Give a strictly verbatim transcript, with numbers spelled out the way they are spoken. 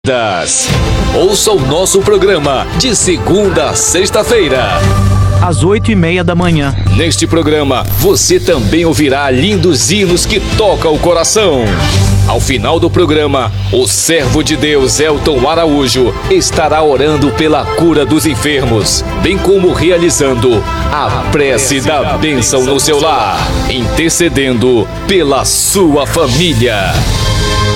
Ouça o nosso programa de segunda a sexta-feira, às oito e meia da manhã. Neste programa, você também ouvirá lindos hinos que tocam o coração. Ao final do programa, o servo de Deus Elton Araújo estará orando pela cura dos enfermos, bem como realizando a prece da bênção no seu lar, intercedendo pela sua família.